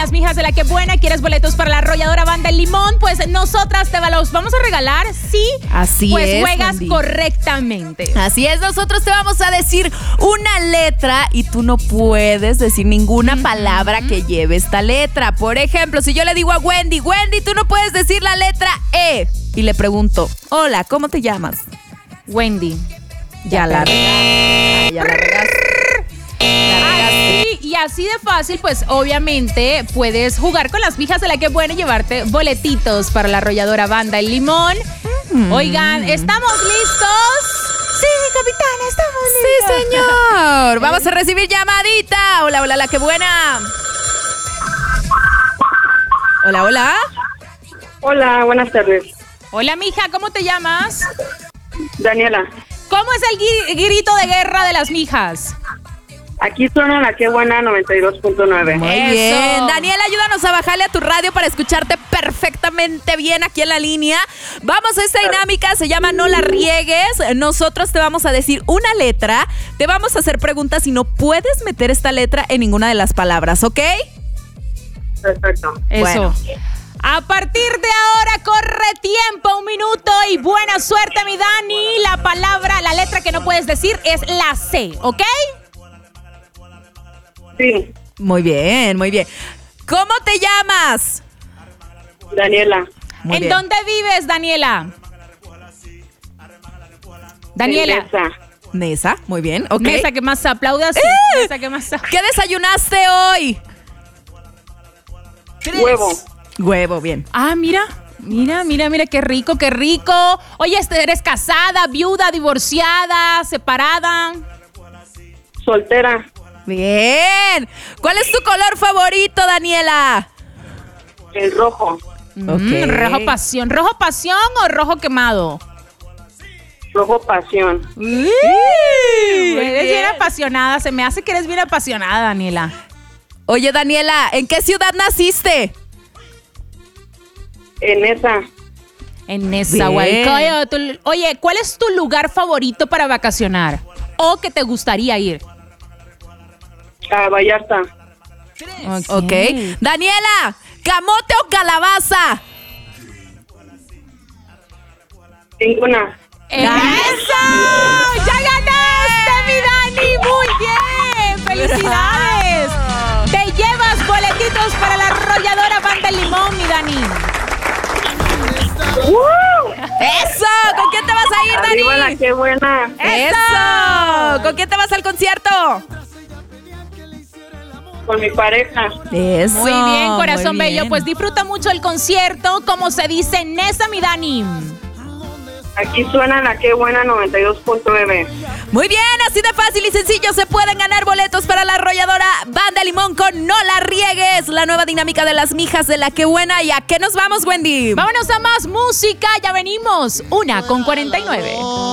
las mijas de la que buena. ¿Quieres boletos para la arrolladora Banda El Limón? Pues nosotras te los vamos a regalar, sí. Así pues es, juegas Wendy. correctamente. Así es, nosotros te vamos a decir una letra y tú no puedes decir ninguna palabra que lleve esta letra. Por ejemplo, si yo le digo a Wendy, Wendy, tú no puedes decir la letra E. Y le pregunto, hola, ¿cómo te llamas? Wendy. Ya la regaste. Ya la regaste. Así, y así de fácil, pues obviamente puedes jugar con las mijas de la que buena y llevarte boletitos para la arrolladora Banda El Limón. Oigan, ¿estamos listos? Sí, capitán, estamos listos. Sí, señor. Vamos a recibir llamadita. Hola, hola, la que buena. Hola, hola. Hola, buenas tardes. Hola, mija, ¿cómo te llamas? Daniela, ¿Cómo es el grito de guerra de las mijas? aquí suena la que buena 92.9. Muy Eso. bien. Daniela, ayúdanos a bajarle a tu radio para escucharte perfectamente bien aquí en la línea. Vamos a esta dinámica, se llama No la riegues. Nosotros te vamos a decir una letra, te vamos a hacer preguntas y no puedes meter esta letra en ninguna de las palabras, ¿ok? Perfecto. Eso. Bueno. A partir de ahora corre tiempo, 1 minuto y buena suerte, mi Dani. La letra que no puedes decir es la C, ¿ok? Sí, Muy bien, muy bien. ¿Cómo te llamas? Daniela. Muy ¿En bien. dónde vives, Daniela? Daniela. Nesa. Nesa, muy bien, ok. Mesa que más aplaudas. Mesa que más ¿Qué desayunaste hoy? Huevo. Huevo, bien. Ah, mira, qué rico, qué rico. Oye, ¿eres casada, viuda, divorciada, separada? Soltera. Bien. ¿Cuál es tu color favorito, Daniela? El rojo. Ok. Rojo pasión. ¿Rojo pasión o rojo quemado? Rojo pasión. Eres bien apasionada. Se me hace que eres bien apasionada, Daniela. Oye, Daniela, ¿en qué ciudad naciste? En esa. En Nezahualcóyotl. Oye, ¿cuál es tu lugar favorito para vacacionar? ¿O que te gustaría ir? A Vallarta. Ok. Daniela, ¿camote o calabaza? Ninguna. ¡Eso! ¡Ya ganaste, mi Dani! ¡Muy bien! ¡Felicidades! Te llevas boletitos para la arrolladora Banda El Limón, mi Dani. ¡Eso! ¿Con quién te vas a ir, Dani? Arriba la que buena. ¡Eso! ¿Con quién te vas al concierto? Con mi pareja. Eso. Muy bien, corazón muy bien. bello. Pues disfruta mucho el concierto, como se dice, Nesa, mi Dani. Aquí suena la que buena 92.9. Muy bien, así de fácil y sencillo se pueden ganar boletos para la arrolladora Banda Limón con No la riegues, la nueva dinámica de las mijas de la que buena. ¿Y a qué nos vamos, Wendy? Vámonos a más música, ya venimos. 1:49.